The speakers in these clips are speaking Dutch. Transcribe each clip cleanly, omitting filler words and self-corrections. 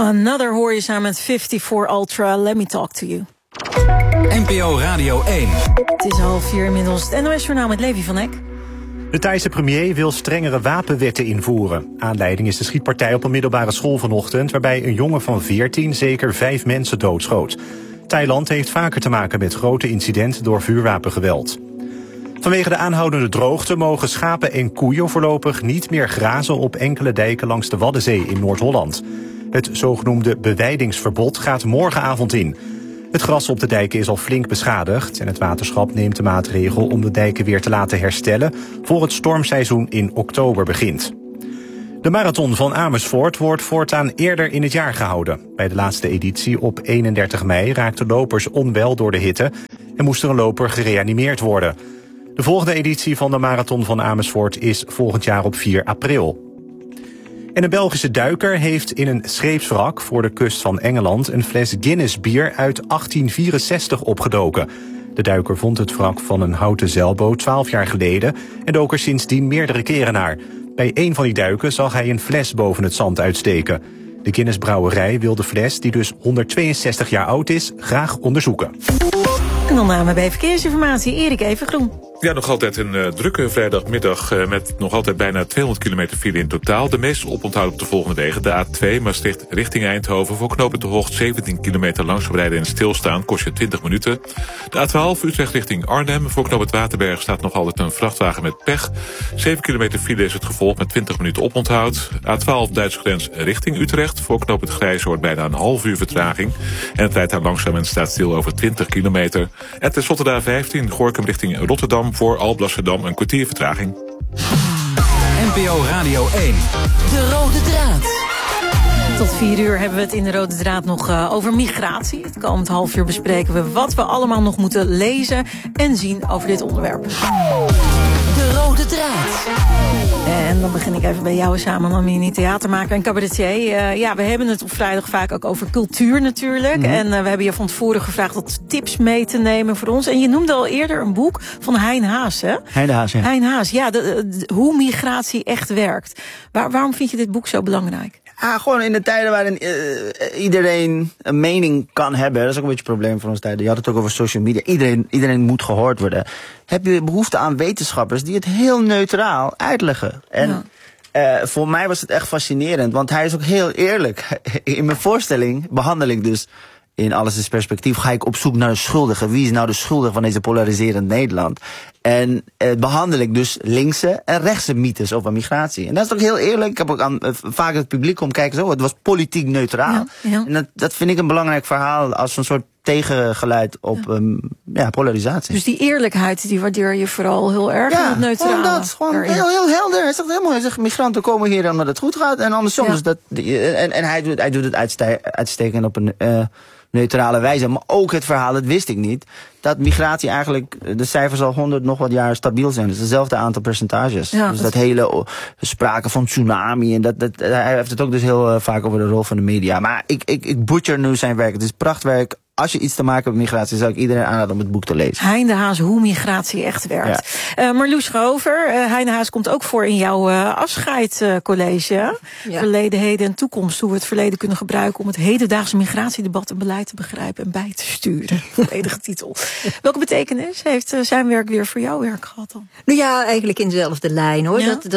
Another hoor je samen met 54 Ultra, Let Me Talk to You. NPO Radio 1. Het is 3:30 inmiddels. Het NOS-journaal met Levi van Eck. De Thaise premier wil strengere wapenwetten invoeren. Aanleiding is de schietpartij op een middelbare school vanochtend, waarbij een jongen van 14 zeker 5 mensen doodschoot. Thailand heeft vaker te maken met grote incidenten door vuurwapengeweld. Vanwege de aanhoudende droogte mogen schapen en koeien voorlopig niet meer grazen op enkele dijken langs de Waddenzee in Noord-Holland. Het zogenoemde bewijdingsverbod gaat morgenavond in. Het gras op de dijken is al flink beschadigd en het waterschap neemt de maatregel om de dijken weer te laten herstellen voor het stormseizoen in oktober begint. De marathon van Amersfoort wordt voortaan eerder in het jaar gehouden. Bij de laatste editie op 31 mei raakten lopers onwel door de hitte en moest er een loper gereanimeerd worden. De volgende editie van de marathon van Amersfoort is volgend jaar op 4 april. En een Belgische duiker heeft in een scheepswrak voor de kust van Engeland een fles Guinness bier uit 1864 opgedoken. De duiker vond het wrak van een houten zeilboot 12 jaar geleden en dook er sindsdien meerdere keren naar. Bij een van die duiken zag hij een fles boven het zand uitsteken. De Guinness brouwerij wil de fles, die dus 162 jaar oud is, graag onderzoeken. En dan namen bij verkeersinformatie Erik Evengroen. Ja, nog altijd een drukke vrijdagmiddag met nog altijd bijna 200 kilometer file in totaal. De meeste oponthoud op de volgende wegen. De A2 Maastricht richting Eindhoven. Voor knooppunt De Hoogst 17 kilometer langzaam rijden en stilstaan. Kost je 20 minuten. De A12 Utrecht richting Arnhem. Voor knooppunt Waterberg staat nog altijd een vrachtwagen met pech. 7 kilometer file is het gevolg met 20 minuten oponthoud. A12 Duitse grens richting Utrecht. Voor knooppunt Grijzoord bijna een half uur vertraging. En het rijdt daar langzaam en staat stil over 20 kilometer. En tenslotte de A15 Gorinchem richting Rotterdam. Voor Alblasserdam een kwartier vertraging. NPO Radio 1. De rode draad. Tot 4 uur hebben we het in de rode draad nog over migratie. Het komend half uur bespreken we wat we allemaal nog moeten lezen en zien over dit onderwerp. De rode draad. En dan begin ik even bij jou samen, Mamini, theatermaker en cabaretier. We hebben het op vrijdag vaak ook over cultuur natuurlijk. Mm-hmm. En we hebben je van tevoren gevraagd wat tips mee te nemen voor ons. En je noemde al eerder een boek van Hein Haas, hè? Hein Haas, ja. Hein Haas, ja, hoe migratie echt werkt. Waarom vind je dit boek zo belangrijk? Gewoon in de tijden waarin iedereen een mening kan hebben. Dat is ook een beetje een probleem van onze tijden. Je had het ook over social media. Iedereen moet gehoord worden. Heb je behoefte aan wetenschappers die het heel neutraal uitleggen. En voor mij was het echt fascinerend. Want hij is ook heel eerlijk. In mijn voorstelling behandel ik dus in Alles is Perspectief ga ik op zoek naar de schuldige. Wie is nou de schuldige van deze polariserend Nederland? En behandel ik dus linkse en rechtse mythes over migratie. En dat is ook heel eerlijk. Ik heb ook vaak het publiek om kijken, zo, het was politiek neutraal. Ja. En dat vind ik een belangrijk verhaal als een soort tegengeluid op polarisatie. Dus die eerlijkheid, die waardeer je vooral heel erg. Ja, het neutrale. Gewoon heel helder. Hij zegt helemaal, migranten komen hier omdat het goed gaat. En andersom. Ja. Dus hij doet het uitstekend op een neutrale wijze. Maar ook het verhaal, dat wist ik niet, dat migratie eigenlijk, de cijfers al 100 nog wat jaar stabiel zijn. Dus hetzelfde aantal percentages. Ja, dus dat hele sprake van tsunami. En hij heeft het ook dus heel vaak over de rol van de media. Maar ik butcher nu zijn werk. Het is prachtwerk. Als je iets te maken hebt met migratie, zou ik iedereen aanraden om het boek te lezen. Hein de Haas, hoe migratie echt werkt. Ja. Marloes Grover, Hein de Haas komt ook voor in jouw afscheidcollege. Ja. Verleden, heden en toekomst. Hoe we het verleden kunnen gebruiken om het hedendaagse migratiedebat en beleid te begrijpen en bij te sturen. Volledige titel. Welke betekenis heeft zijn werk weer voor jouw werk gehad dan? Nou ja, eigenlijk in dezelfde lijn hoor. Ja?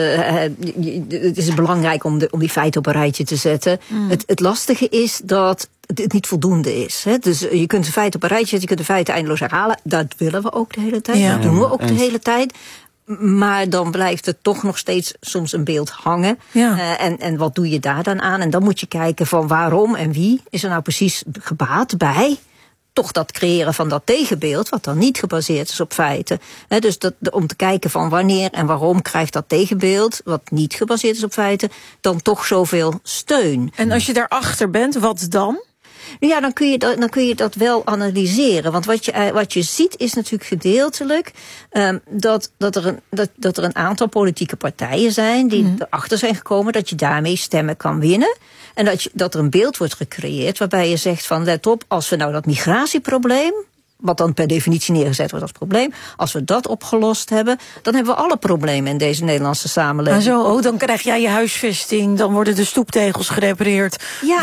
Het is belangrijk om die feiten op een rijtje te zetten. Het lastige is dat het niet voldoende is. Hè? Dus je kunt de feiten op een rijtje zetten, je kunt de feiten eindeloos herhalen. Dat willen we ook de hele tijd. Ja. Dat doen we ook de hele tijd. Maar dan blijft er toch nog steeds soms een beeld hangen. Ja. En wat doe je daar dan aan? En dan moet je kijken van waarom en wie is er nou precies gebaat bij toch dat creëren van dat tegenbeeld, wat dan niet gebaseerd is op feiten. Dus om te kijken van wanneer en waarom krijgt dat tegenbeeld, wat niet gebaseerd is op feiten, dan toch zoveel steun. En als je daarachter bent, wat dan? Ja, dan kun je dat wel analyseren. Want wat je ziet is natuurlijk gedeeltelijk dat er een aantal politieke partijen zijn die erachter zijn gekomen dat je daarmee stemmen kan winnen. En dat er een beeld wordt gecreëerd waarbij je zegt van let op, als we nou dat migratieprobleem wat dan per definitie neergezet wordt als probleem. Als we dat opgelost hebben, dan hebben we alle problemen in deze Nederlandse samenleving. Maar dan krijg jij je huisvesting, dan worden de stoeptegels gerepareerd. Ja,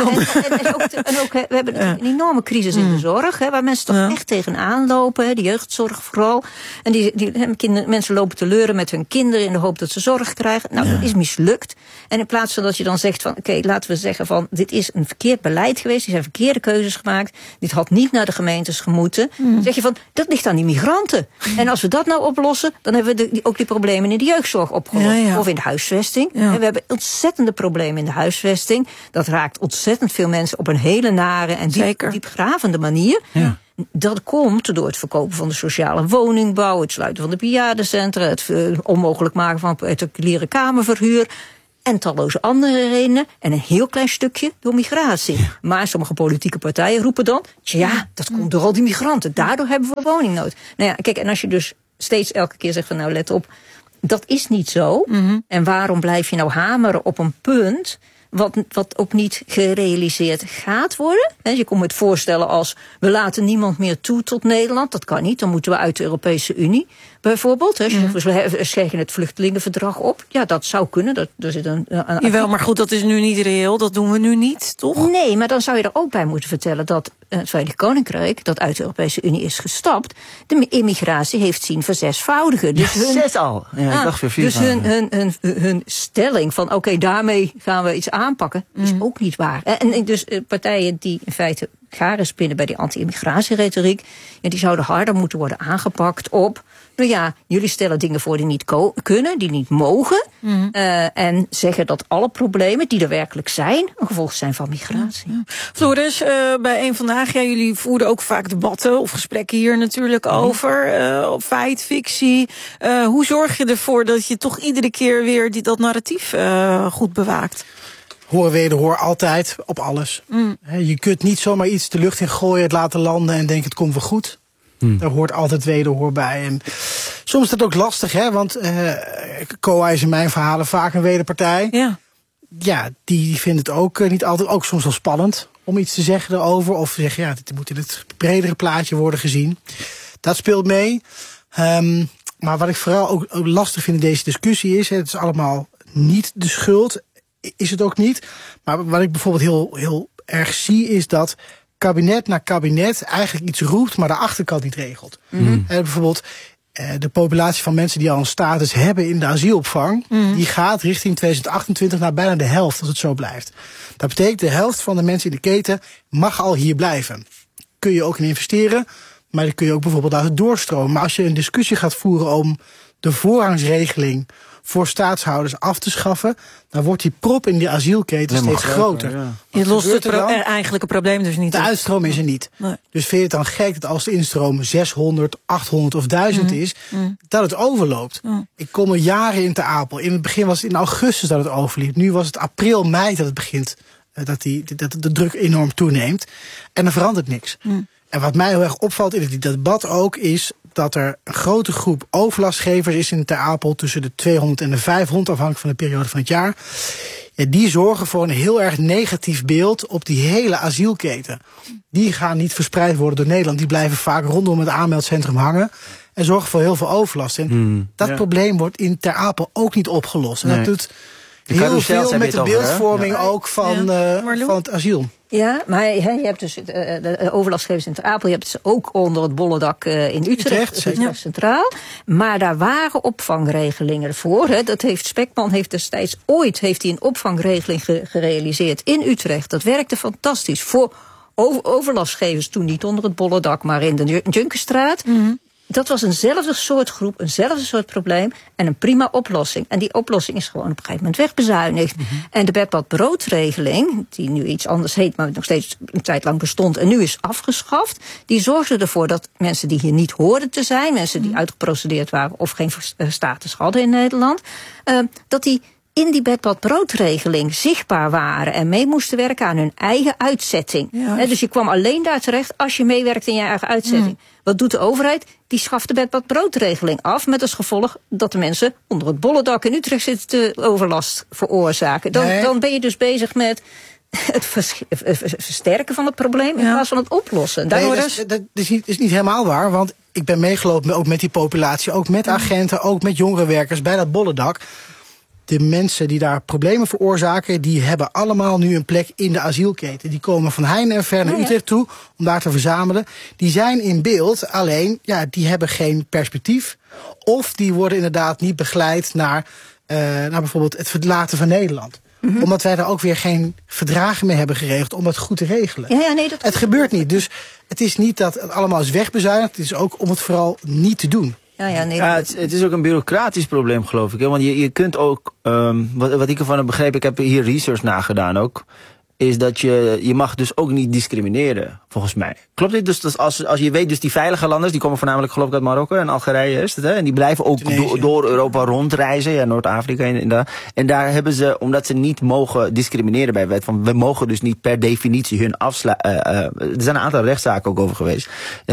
en ook we hebben een enorme crisis in de zorg, waar mensen toch echt tegenaan lopen, de jeugdzorg vooral. En mensen lopen te leuren met hun kinderen in de hoop dat ze zorg krijgen. Nou, dat is mislukt. En in plaats van dat je dan zegt van, oké, laten we zeggen van, dit is een verkeerd beleid geweest, er zijn verkeerde keuzes gemaakt, dit had niet naar de gemeentes gemoeten. Dan zeg je van, dat ligt aan die migranten. En als we dat nou oplossen, dan hebben we ook die problemen in de jeugdzorg opgelost. Ja. Of in de huisvesting. Ja. En we hebben ontzettende problemen in de huisvesting. Dat raakt ontzettend veel mensen op een hele nare en diepgravende manier. Ja. Dat komt door het verkopen van de sociale woningbouw, het sluiten van de bejaardencentra, het onmogelijk maken van particuliere kamerverhuur. En talloze andere redenen. En een heel klein stukje door migratie. Ja. Maar sommige politieke partijen roepen dan, dat komt door al die migranten. Daardoor hebben we woningnood. Nou ja, kijk, en als je dus steeds elke keer zegt van, nou let op, dat is niet zo. Mm-hmm. En waarom blijf je nou hameren op een punt wat ook niet gerealiseerd gaat worden? Je kon het voorstellen als, we laten niemand meer toe tot Nederland. Dat kan niet, dan moeten we uit de Europese Unie. Bijvoorbeeld, we zeggen het vluchtelingenverdrag op. Ja, dat zou kunnen. Er zit Jawel, maar goed, dat is nu niet reëel. Dat doen we nu niet, toch? Nee, maar dan zou je er ook bij moeten vertellen dat het Verenigd Koninkrijk, dat uit de Europese Unie is gestapt, de immigratie heeft zien verzesvoudigen. Dus 6 al. Ja, ik dacht weer 4. Dus hun stelling van, oké, daarmee gaan we iets aanpakken, is ook niet waar. En dus partijen die in feite garen spinnen bij die anti-immigratieretoriek, die zouden harder moeten worden aangepakt op, jullie stellen dingen voor die niet kunnen, die niet mogen. En zeggen dat alle problemen die er werkelijk zijn, een gevolg zijn van migratie. Floris, bij Eén Vandaag, jullie voerden ook vaak debatten of gesprekken hier natuurlijk over. Feit, fictie. Hoe zorg je ervoor dat je toch iedere keer weer dat narratief goed bewaakt? Hoor wederhoor altijd op alles. Je kunt niet zomaar iets de lucht in gooien, het laten landen en denken het komt wel goed. Daar hoort altijd wederhoor bij. En soms is dat ook lastig, want COA is in mijn verhalen vaak een wederpartij. Ja, die vindt het ook niet altijd, ook soms wel spannend om iets te zeggen erover. Of zeggen, dit moet in het bredere plaatje worden gezien. Dat speelt mee. Maar wat ik vooral ook lastig vind in deze discussie is, het is allemaal niet de schuld, is het ook niet. Maar wat ik bijvoorbeeld heel erg zie is dat kabinet na kabinet eigenlijk iets roept, maar de achterkant niet regelt. Bijvoorbeeld de populatie van mensen die al een status hebben in de asielopvang, die gaat richting 2028 naar bijna de helft als het zo blijft. Dat betekent de helft van de mensen in de keten mag al hier blijven. Kun je ook in investeren, maar dan kun je ook bijvoorbeeld laten doorstromen. Maar als je een discussie gaat voeren om de voorrangsregeling voor staatshouders af te schaffen, dan wordt die prop in die asielketen steeds groter. Je lost het eigenlijke probleem dus niet. De uitstroom is er niet. Nee. Dus vind je het dan gek dat als de instroom 600, 800 of 1000 is, dat het overloopt? Ik kom er jaren in Ter Apel. In het begin was het in augustus dat het overliep. Nu was het april, mei dat het begint, dat de druk enorm toeneemt. En er verandert niks. En wat mij heel erg opvalt in het debat ook, is dat er een grote groep overlastgevers is in Ter Apel, tussen de 200 en de 500, afhankelijk van de periode van het jaar. Ja, die zorgen voor een heel erg negatief beeld op die hele asielketen. Die gaan niet verspreid worden door Nederland. Die blijven vaak rondom het aanmeldcentrum hangen en zorgen voor heel veel overlast. En dat probleem wordt in Ter Apel ook niet opgelost. En dat doet heel veel met de beeldvorming ook van het asiel. Ja, maar je hebt dus de overlastgevers in Ter Apel, je hebt ze ook onder het bollendak in Utrecht centraal. Maar daar waren opvangregelingen voor. Dat heeft Spekman destijds ooit een opvangregeling gerealiseerd in Utrecht. Dat werkte fantastisch voor overlastgevers, toen niet onder het bollendak, maar in de Junkerstraat. Dat was eenzelfde soort groep, eenzelfde soort probleem en een prima oplossing. En die oplossing is gewoon op een gegeven moment wegbezuinigd. En de bedbad-broodregeling, die nu iets anders heet, maar nog steeds een tijd lang bestond en nu is afgeschaft, die zorgde ervoor dat mensen die hier niet hoorden te zijn, mensen die uitgeprocedeerd waren of geen status hadden in Nederland, dat die in die bedbad-broodregeling zichtbaar waren en mee moesten werken aan hun eigen uitzetting. Dus je kwam alleen daar terecht als je meewerkt in je eigen uitzetting. Wat doet de overheid? Die schaft de bedbad-broodregeling af, met als gevolg dat de mensen onder het bollendak in Utrecht zitten te overlast veroorzaken. Dan ben je dus bezig met het versterken van het probleem in plaats van het oplossen. Nee, dat is niet helemaal waar, want ik ben meegelopen ook met die populatie, ook met agenten, ook met jongerenwerkers bij dat bollendak. De mensen die daar problemen veroorzaken, die hebben allemaal nu een plek in de asielketen. Die komen van Heine en ver naar Utrecht toe om daar te verzamelen. Die zijn in beeld, alleen die hebben geen perspectief. Of die worden inderdaad niet begeleid naar bijvoorbeeld het verlaten van Nederland. Omdat wij daar ook weer geen verdragen mee hebben geregeld om het goed te regelen. Het gebeurt niet. Dus het is niet dat het allemaal is wegbezuinigd. Het is ook om het vooral niet te doen. Het is ook een bureaucratisch probleem, geloof ik. Hè? Want je kunt ook, wat ik ervan heb begrepen, ik heb hier research nagedaan ook, is dat je mag dus ook niet discrimineren, volgens mij. Klopt dit? Dus als je weet, dus die veilige landers, die komen voornamelijk geloof ik uit Marokko en Algerije is het, hè? En die blijven ook door Europa rondreizen, Noord-Afrika en daar hebben ze, omdat ze niet mogen discrimineren bij wet, van we mogen dus niet per definitie hun er zijn een aantal rechtszaken ook over geweest.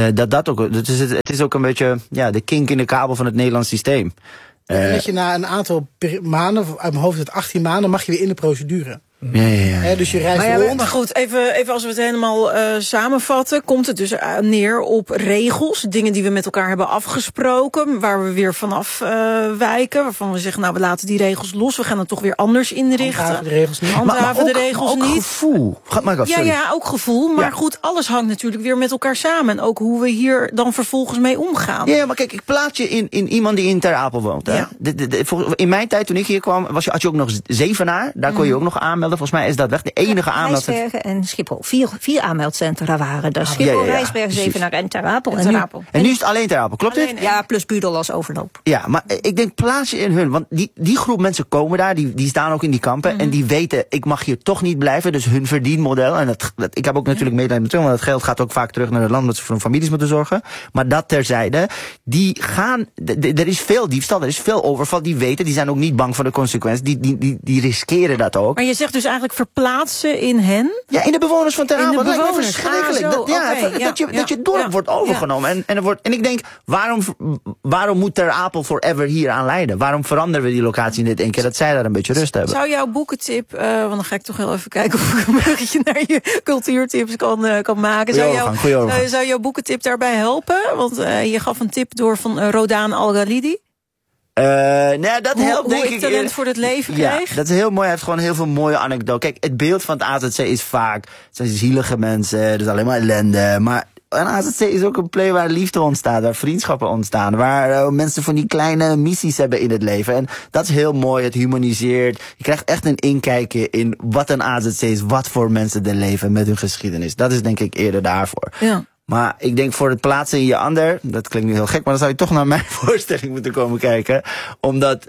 Het is ook een beetje de kink in de kabel van het Nederlands systeem. Dat je na een aantal maanden, uit mijn hoofd het 18 maanden, mag je weer in de procedure. Ja. Dus je reist rond. Maar goed, even als we het helemaal samenvatten, komt het dus neer op regels, dingen die we met elkaar hebben afgesproken, waar we weer vanaf wijken, waarvan we zeggen, we laten die regels los, we gaan het toch weer anders inrichten. Handhaven de regels niet. Handhaven de regels ook niet. Gevoel. Ook gevoel. Maar goed, alles hangt natuurlijk weer met elkaar samen. En ook hoe we hier dan vervolgens mee omgaan. Ja, maar kijk, ik plaats je in iemand die in Ter Apel woont. Hè? Ja. In mijn tijd, toen ik hier kwam, had je ook nog Zevenaar. Daar kon je ook nog aanmelden. Volgens mij is dat weg. De enige aanmeldcentrum. Rijsbergen en Schiphol. 4 aanmeldcentra waren er. Schiphol, Rijsbergen, Zevenaar en Ter Apel. En nu is het alleen Ter Apel, klopt dit? Ja, plus Budel als overloop. Ja, maar ik denk, plaats je in hun. Want die groep mensen komen daar, die staan ook in die kampen. En die weten, ik mag hier toch niet blijven. Dus hun verdienmodel. En ik heb ook natuurlijk medelijden met hun, want dat geld gaat ook vaak terug naar het land, dat ze voor hun families moeten zorgen. Maar dat terzijde, er is veel diefstal, er is veel overval. Die weten, die zijn ook niet bang voor de consequenties. Die riskeren dat ook. Maar je zegt dus eigenlijk verplaatsen in hen? Ja, in de bewoners van Ter Apel. Dat lijkt me bewoners. verschrikkelijk. Dat je dorp wordt overgenomen. En ik denk, waarom moet Ter Apel forever hier aan leiden? Waarom veranderen we die locatie niet één keer, dat zij daar een beetje rust hebben? Zou jouw boekentip, want dan ga ik toch heel even kijken of ik een bruggetje naar je cultuurtips kan maken. Zou jouw boekentip daarbij helpen? Want je gaf een tip door van Rodaan Al-Ghalidi. Dat helpt denk ik. Hoe ik talent voor het leven kreeg. Ja, dat is heel mooi. Hij heeft gewoon heel veel mooie anekdoten. Kijk, het beeld van het AZC is vaak, het zijn zielige mensen, er is alleen maar ellende. Maar een AZC is ook een plek waar liefde ontstaat, waar vriendschappen ontstaan, waar mensen van die kleine missies hebben in het leven. En dat is heel mooi, het humaniseert. Je krijgt echt een inkijkje in wat een AZC is, wat voor mensen er leven met hun geschiedenis. Dat is denk ik eerder daarvoor. Ja. Maar ik denk voor het plaatsen in je ander, dat klinkt nu heel gek, maar dan zou je toch naar mijn voorstelling moeten komen kijken. Omdat,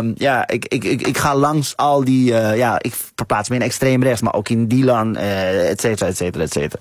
ik ga langs al die, ik verplaats me in extreem rechts, maar ook in Dylan, et cetera, et cetera, et cetera.